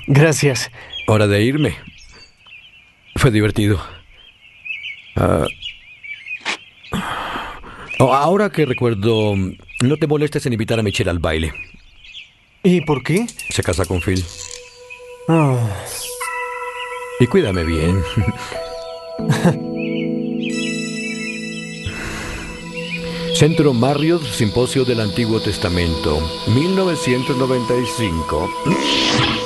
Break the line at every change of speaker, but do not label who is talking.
Gracias.
Hora de irme. Fue divertido. Ah, ahora que recuerdo, no te molestes en invitar a Michelle al baile.
¿Y por qué?
Se casa con Phil.
Ah,
Y cuídame bien. Centro Marriott, Simposio del Antiguo Testamento, 1995.